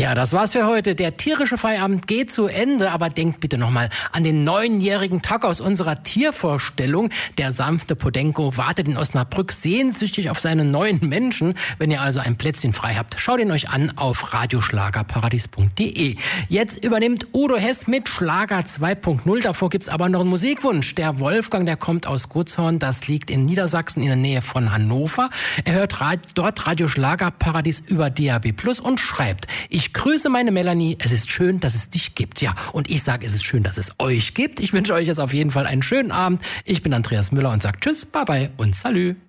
Ja, das war's für heute. Der tierische Feierabend geht zu Ende, aber denkt bitte nochmal an den 9-jährigen Tag aus unserer Tiervorstellung. Der sanfte Podenko wartet in Osnabrück sehnsüchtig auf seinen neuen Menschen. Wenn ihr also ein Plätzchen frei habt, schaut ihn euch an auf radioschlagerparadies.de. Jetzt übernimmt Udo Hess mit Schlager 2.0. Davor gibt's aber noch einen Musikwunsch. Der Wolfgang, der kommt aus Gutshorn, das liegt in Niedersachsen in der Nähe von Hannover. Er hört dort Radio Schlagerparadies über DAB+ und schreibt: Ich grüße meine Melanie, es ist schön, dass es dich gibt. Ja, und ich sage, es ist schön, dass es euch gibt. Ich wünsche euch jetzt auf jeden Fall einen schönen Abend. Ich bin Andreas Müller und sage Tschüss, Bye-bye und Salü.